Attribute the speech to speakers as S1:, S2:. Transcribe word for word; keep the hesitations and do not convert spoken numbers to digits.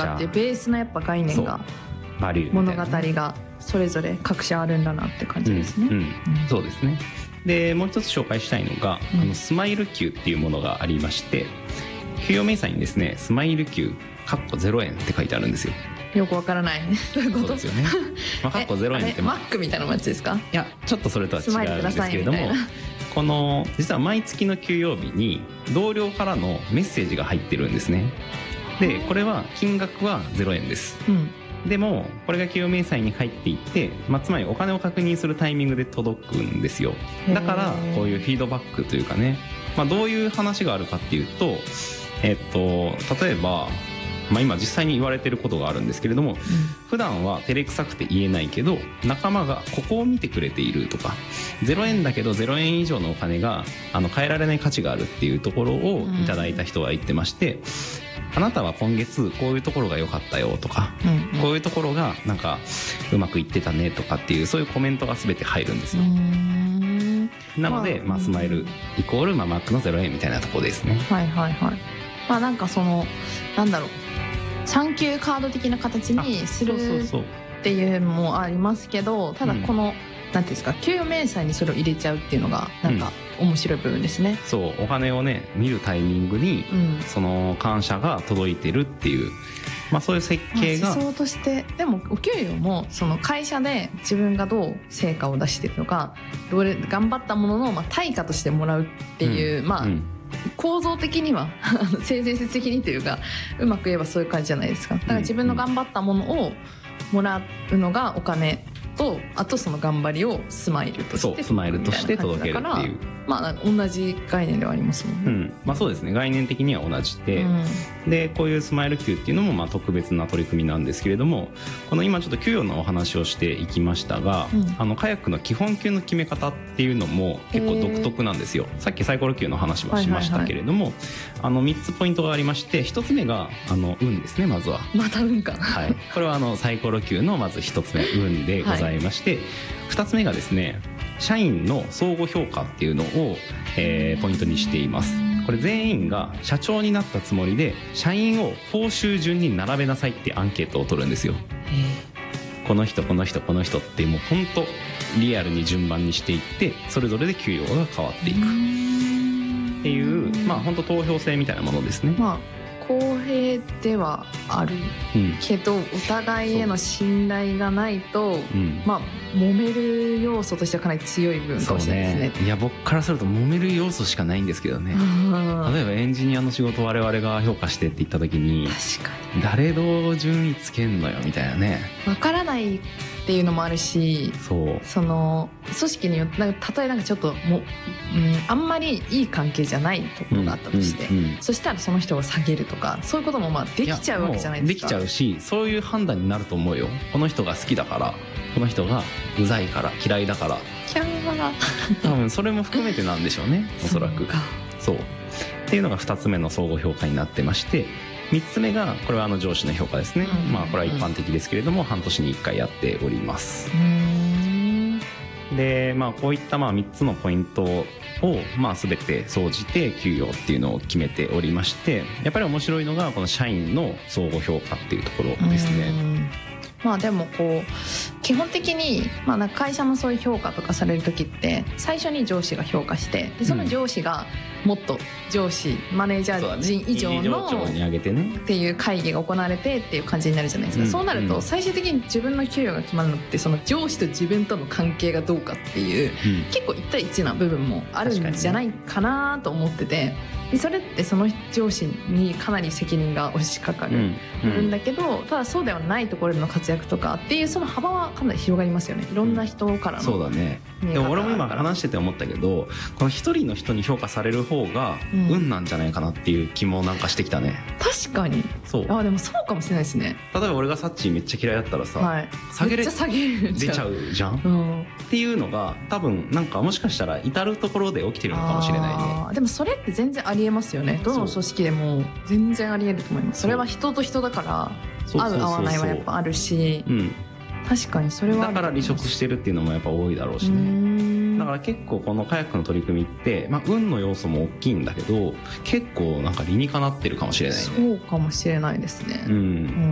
S1: かっていうベースのやっぱ概念が、
S2: バリューみたいな
S1: 物語がそれぞれ各社あるんだなって感じですね、
S2: うんうん、そうですね。でもう一つ紹介したいのが、うん、あのスマイル Q っていうものがありまして、給与明細にですねスマイル Q かっこゼロえんって書いてあるんですよ。
S1: よくわからないどういうこと
S2: そうですよね、まあ、かっこゼロえんって、
S1: マックみたいなやつですか？
S2: いやちょっとそれとは違うんですけれども、この実は毎月の給与日に同僚からのメッセージが入ってるんですね。でこれは金額はゼロえんです、うん、でもこれが給与明細に入っていって、まあ、つまりお金を確認するタイミングで届くんですよ。だからこういうフィードバックというかね、まあ、どういう話があるかっていうと、えっと例えばまあ、今実際に言われてることがあるんですけれども、うん、普段は照れくさくて言えないけど仲間がここを見てくれているとか、ゼロえんだけどゼロえん以上のお金があの変えられない価値があるっていうところをいただいた人は言ってまして、うん、あなたは今月こういうところが良かったよとか、うん、こういうところがなんかうまくいってたねとかっていうそういうコメントが全て入るんですよ。なので、まあ、スマイルイコール、まあ、マックのゼロえんみたいなところですね。
S1: はいはいはい。まあなんかそのなんだろう、産休カード的な形にするっていうのもありますけど、ただこの、うん、なんていうんですか、給与明細にそれを入れちゃうっていうのがなんか面白い部分ですね、
S2: うん、そうお金をね見るタイミングに、うん、その感謝が届いてるっていう、まあ、そういう設計が、
S1: まあ、思想として。でもお給料もその会社で自分がどう成果を出してるのか、どれ頑張ったものの、まあ、対価としてもらうっていう、うん、まあ、うん構造的には性善説的にというかうまく言えばそういう感じじゃないですか。だから自分の頑張ったものをもらうのがお金と、あとその頑張りをスマイルとして、
S2: そうスマイルとして届けるっていう、
S1: まあ同じ概念ではありますもんね、
S2: うんまあ、そうですね、概念的には同じで、うん、でこういうスマイル Q っていうのもまあ特別な取り組みなんですけれども、この今ちょっと給与のお話をしていきましたが、うん、あのカヤックの基本給の決め方っていうのも結構独特なんですよ。さっきサイコロ Q の話はしましたけれども、はいはいはい、あのみっつポイントがありまして、ひとつめがあの運ですね。まずは
S1: また運か、
S2: はい、これはあのサイコロ Q のまずひとつめ運でございまして、はい、ふたつめがですね社員の相互評価っていうのを、えー、ポイントにしています。これ全員が社長になったつもりで社員を報酬順に並べなさいってアンケートを取るんですよ。この人この人この人ってもう本当リアルに順番にしていって、それぞれで給与が変わっていくっていう、まあ本当投票制みたいなものですね。
S1: まあ公平ではあるけど、うん、お互いへの信頼がないと、うん、まあ揉める要素としてはかなり強い部分かもしれないですね。
S2: そうね、いや僕からすると揉める要素しかないんですけどね。例えばエンジニアの仕事を我々が評価してって言った時に、
S1: 確かに
S2: 誰どう順位つけんのよみたいなね、
S1: 分からないっていうのもあるし、そうその組織によってなんかたとえなんかちょっともう、うん、あんまりいい関係じゃないところがあったとして、うんうんうん、そしたらその人を下げるとかそういうこともまあできちゃうわけじゃないですか。
S2: できちゃうし、そういう判断になると思うよ。この人が好きだから、この人がうざいから嫌いだから、
S1: キャーが
S2: 多分それも含めてなんでしょうねおそらく。そうっていうのがふたつめの相互評価になってまして、みっつめがこれはあの上司の評価ですね、うん、まあこれは一般的ですけれども、うん、半年にいっかいやっております。うーんでまあこういったまあみっつのポイントをまあ全て総じて給与っていうのを決めておりまして、やっぱり面白いのがこの社員の相互評価っていうところですね。
S1: まあでもこう基本的に、まあ、なんか会社のそういう評価とかされる時って最初に上司が評価して、でその上司がもっと上司マネージャー陣以上のっていう会議が行われてっていう感じになるじゃないですか、うん、そうなると最終的に自分の給与が決まるのってその上司と自分との関係がどうかっていう、うん、結構いち対いちな部分もあるんじゃないかなと思ってて、でそれってその上司にかなり責任が押しかかるんだけど、うんうん、ただそうではないところでの活躍とかっていうその幅はかなり広がりますよね。いろんな人からの、
S2: うん、そうだね。でも俺も今話してて思ったけど、この一人の人に評価される方が運なんじゃないかなっていう気もなんかしてきたね、
S1: うん、確かに。そうあでもそうかもしれないですね。
S2: 例えば俺がサッチーめっちゃ嫌いだったらさ、はい、下げれ
S1: めっちゃ下げる
S2: 出ちゃうじゃん、うん、っていうのが多分なんかもしかしたら至るところで起きてるのかもしれないね。
S1: でもそれって全然ありえますよね。どの組織でも全然ありえると思います。 そ, それは人と人だから合う合わないはやっぱあるし、うん、確かにそれはある。
S2: だから離職してるっていうのもやっぱ多いだろうしね。だから結構このカヤックの取り組みって、まあ、運の要素も大きいんだけど結構なんか理にかなってるかもしれないね。
S1: そうかもしれないですね、うん